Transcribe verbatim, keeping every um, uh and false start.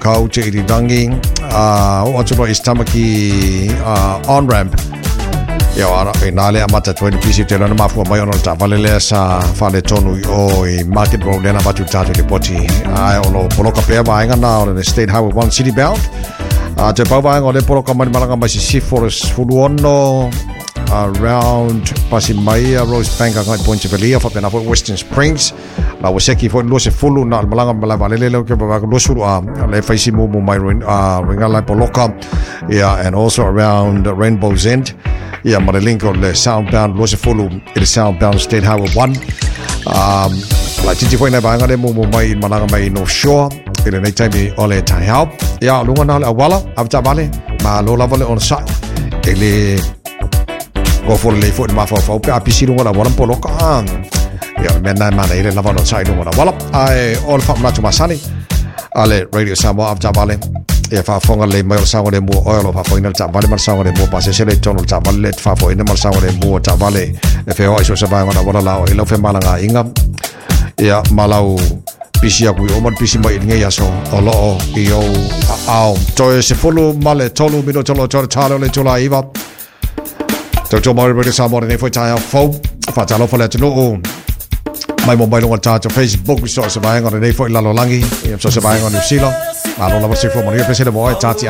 kau te iri rangi uh, o atu i stamaki uh, on-ramp ia ara e nale amata twenty pisi te lana mafua mai ona ta valele sa fale tonu o i Market Road lena batu tatu le poti ai ono poloka pea vaenga na o le State Highway one city bound a te pau vaenga o le poloka mani malanga mai si Forest Fuluono around Pasimaya Rose Bank ngai Ponte Velia fa pena fo Western Springs la waseki fo lo se fulu na malanga mala valele lo ke ba lo suru a le faisi mo mo mai uh ringa la poloka yeah and also around Rainbow's End yeah maralinko le southbound lo se fulu il southbound State Highway one um la titi foi na ba ngale mo mo mai malanga mai North Shore ile nei time ole tai help yeah lunga na awala avta vale ma lo la vale on site ele go for le fo ma fo fo pe apisi lunga la wala poloka ya mena mana ile la vano sai lunga la wala ai all fa ma tu masani ale radio Samoa avta vale e fa fonga le mai sa ngore mo oil fa fo ina ta vale mar sa ngore mo pa se se le tono ta vale fa fo ina mar sa ngore mo ta vale e fe o iso se va ngona wala la o ile fe malanga inga ya malau pisi aku o man pisi mai ngai aso o lo i o ao to se fulu male tolu mino tolo tolo talo le tola iva to to mai radio Samoa ne foi ta fo fa talo fo le tino mai mo mai lo ta to Facebook so se va ngona ne foi la lo langi so se va ngona silo ma lo la se fo mo ni pe se le mo ta ti